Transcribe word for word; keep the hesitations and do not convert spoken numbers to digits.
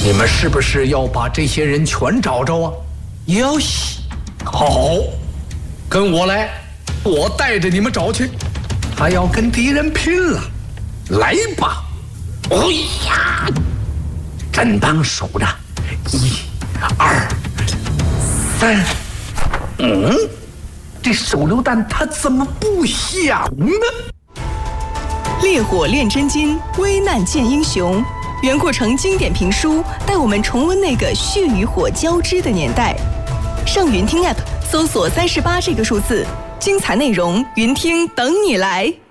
你们是不是要把这些人全找着啊？ 要西， 好，跟我来，我带着你们找去。他要跟敌人拼了，来吧！哎呀，振当数着，一、二、三，嗯，这手榴弹它怎么不响呢？ 烈火炼真金，危难见英雄。袁阔成经典评书带我们重温那个血与火交织的年代。上云听 App 搜索三十八这个数字，精彩内容云听等你来。